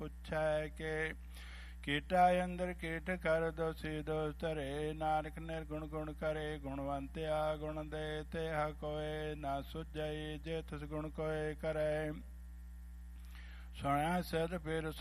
ਪੁੱਛੈ ਕੇ ਕੀਟਾ ਅੰਦਰ ਕੀਟ ਕਰ ਦੋਸੀ ਦੋਸ ਧਰੇ ਨਾਨਕ ਨਿਰਗੁਣ ਗੁਣ ਕਰੇ ਗੁਣਵੰਤਿਆ ਗੁਣ ਦੇ ਤੇਹਾ ਕੋਏ ਨਾ ਸੁਝਈ ਜੇ ਤਿਸ ਗੁਣ ਕੋਏ ਕਰੈ ਸੁਣਿਆ ਸਿਧ ਫਿਰ